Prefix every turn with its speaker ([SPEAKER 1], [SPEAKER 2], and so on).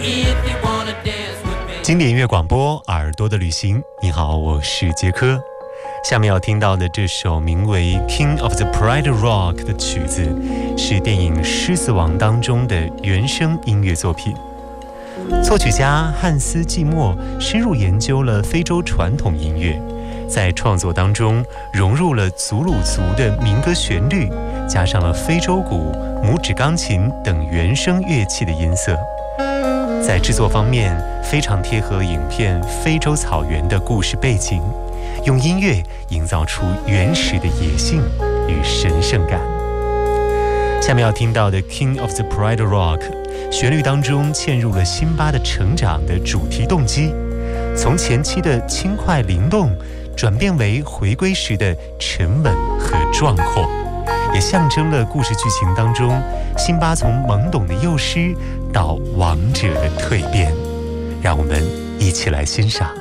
[SPEAKER 1] 经典音乐广播，耳朵的旅行。你好，我是杰科。下面要听到的这首名为《King of the Pride Rock》的曲子，是电影《狮子王》当中的原声音乐作品。作曲家汉斯·季默深入研究了非洲传统音乐，在创作当中融入了祖鲁族的民歌旋律，加上了非洲鼓、拇指钢琴等原声乐器的音色。在制作方面非常贴合影片非洲草原的故事背景，用音乐营造出原始的野性与神圣感。下面要听到的 King of the Pride Rock 旋律当中嵌入了辛巴的成长的主题动机，从前期的轻快灵动转变为回归时的沉稳和壮阔，也象征了故事剧情当中辛巴从懵懂的幼狮到王者的蜕变。让我们一起来欣赏。